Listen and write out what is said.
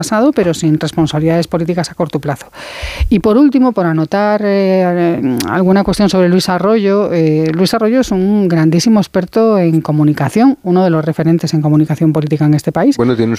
pasado, pero sin responsabilidades políticas a corto plazo. Y por último, por anotar alguna cuestión sobre Luis Arroyo. Luis Arroyo es un grandísimo experto en comunicación, uno de los referentes en comunicación política en este país. Bueno, tiene